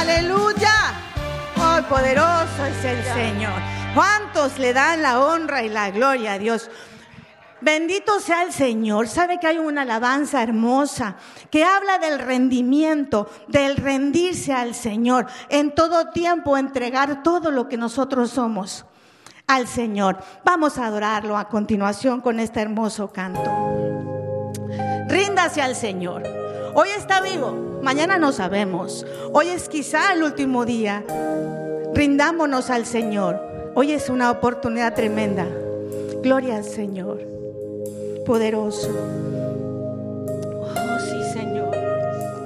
aleluya. Oh, poderoso es el Señor. ¿Cuántos le dan la honra y la gloria a Dios? Bendito sea el Señor. ¿Sabe que hay una alabanza hermosa que habla del rendimiento, del rendirse al Señor? En todo tiempo entregar todo lo que nosotros somos al Señor. Vamos a adorarlo a continuación con este hermoso canto. Ríndase al Señor. Hoy está vivo, mañana no sabemos. Hoy es quizá el último día. Rindámonos al Señor. Hoy es una oportunidad tremenda. Gloria al Señor. Poderoso.